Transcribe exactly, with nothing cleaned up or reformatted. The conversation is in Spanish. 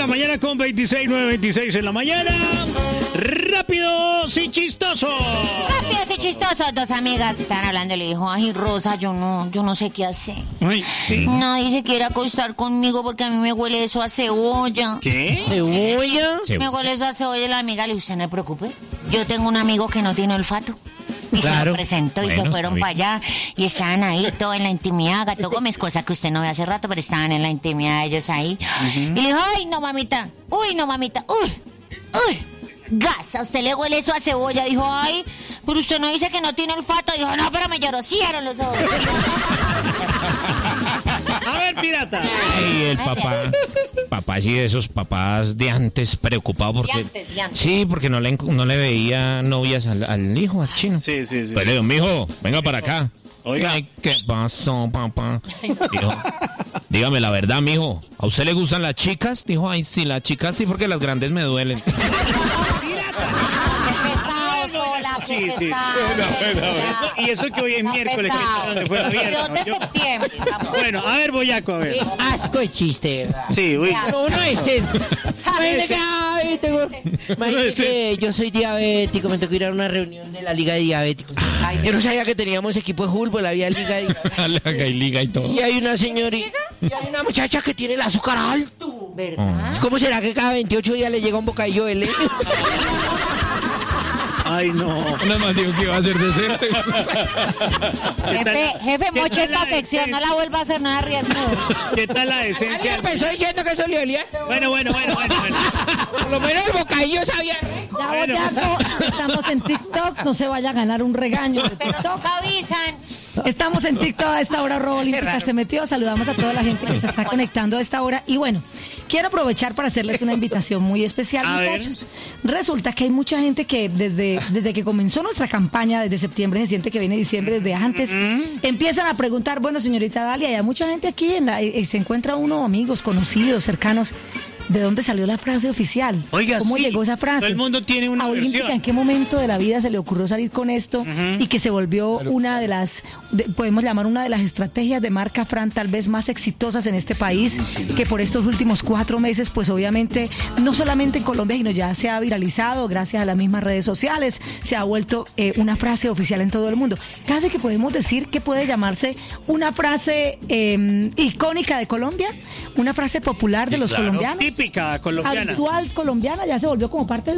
la mañana con veintiséis, nueve veintiséis en la mañana. Rápidos y chistosos. Rápidos y chistosos. Dos amigas estaban hablando y le dijo, ay, Rosa, yo no, yo no sé qué hacer. Ay, sí. Nadie se quiere acostar conmigo porque a mí me huele eso a cebolla. ¿Qué? ¿Cebolla? Sí. Me huele eso a cebolla y la amiga le dijo, usted no se preocupe. Yo tengo un amigo que no tiene olfato. Y Claro. se lo presentó y Bueno, se fueron está para allá y estaban ahí todo en la intimidad. Gato Gómez, cosa que usted no ve hace rato, pero estaban en la intimidad ellos ahí. Y le dijo, ay, no, mamita. Uy, no, mamita. Uy, uy. Gas, a usted le huele eso a cebolla. Dijo, ay, pero usted no dice que no tiene olfato. Dijo, no, pero me llorocieron los ojos. A ver, pirata. Ay, el papá. Papá, sí, de esos papás de antes preocupado porque. De antes, de antes. Sí, porque no le, no le veía novias al, al hijo, al chino. Sí, sí, sí. Pues le digo, mijo, venga para acá. Oiga. Ay, ¿qué pasó, papá? Dijo, dígame la verdad, mijo. ¿A usted le gustan las chicas? Dijo, ay, sí, las chicas sí, porque las grandes me duelen. Qué pesado, Sola, qué Sí, sí. pesado. Bueno, bueno, eso- y eso que hoy es miércoles, que Pesado. es donde fue la Y viernes, dos de ¿no? Yo- septiembre. estamos. Bueno, a ver, Boyaco, a ver. Asco de chiste, ¿verdad? Sí, uy. No, no es el. Imagínate que, ay, tengo- imagínate que yo soy diabético, me tengo que ir a una reunión de la Liga de Diabéticos. Ay, yo no sabía que teníamos equipo de fútbol, había Liga de Diabéticos. La y liga y todo. Y hay una señorita, y hay una muchacha que tiene el azúcar alto. ¿Verdad? ¿Cómo será que cada veintiocho días le llega un bocadillo de leche? Ay, no. Nada más digo que iba a ser decente. Jefe, jefe, ¿Qué moche tal esta la sección, no la vuelva a hacer, no la arriesgo. ¿Qué tal la ¿Alguien decencia? empezó diciendo que eso le olía? Bueno, bueno, bueno, bueno, bueno. Por lo menos el bocadillo sabía. Ya, Bueno. Boyaco, estamos en TikTok, no se vaya a ganar un regaño de Pero TikTok. nunca avisan. Estamos en TikTok a esta hora, Robo Olímpica se metió. Saludamos a toda la gente que se está conectando a esta hora. Y bueno, quiero aprovechar para hacerles una invitación muy especial, A ver. muchachos. Resulta que hay mucha gente que desde, desde que comenzó nuestra campaña, desde septiembre, se siente que viene diciembre, desde antes, empiezan a preguntar, bueno, señorita Dalia, hay mucha gente aquí, en la, y se encuentra uno, amigos, conocidos, cercanos. ¿De dónde salió la frase oficial? Oiga, ¿Cómo sí, llegó esa frase? todo el mundo tiene una A Olímpica, versión. ¿en qué momento de la vida se le ocurrió salir con esto y que se volvió una de las, de- podemos llamar una de las estrategias de marca Fran tal vez más exitosas en este país, que por estos últimos cuatro meses, pues obviamente, no solamente en Colombia, sino ya se ha viralizado gracias a las mismas redes sociales, se ha vuelto eh, una frase oficial en todo el mundo. Casi que podemos decir que puede llamarse una frase eh, icónica de Colombia, una frase popular de los Claro, colombianos. típica colombiana. Habitual colombiana, ya se volvió como parte de